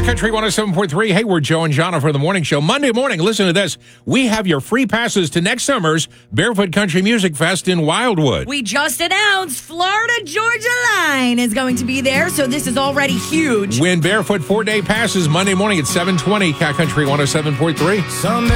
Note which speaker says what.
Speaker 1: Cat Country 107.3. Hey, we're Joe and Jonna for the morning show. Monday morning, listen to this. We have your free passes to next summer's Barefoot Country Music Fest in Wildwood.
Speaker 2: We just announced Florida Georgia Line is going to be there, so this is already huge.
Speaker 1: Win Barefoot 4-day passes Monday morning at 7:20. Cat Country 107.3.